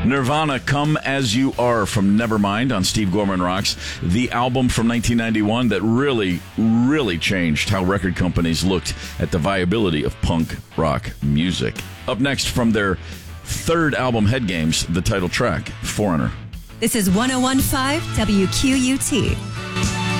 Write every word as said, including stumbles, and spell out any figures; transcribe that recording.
Nirvana, Come As You Are from Nevermind on Steve Gorman Rocks, the album from nineteen ninety-one that really, really changed how record companies looked at the viability of punk rock music. Up next from their third album, Head Games, the title track, Foreigner. This is one oh one point five W Q U T.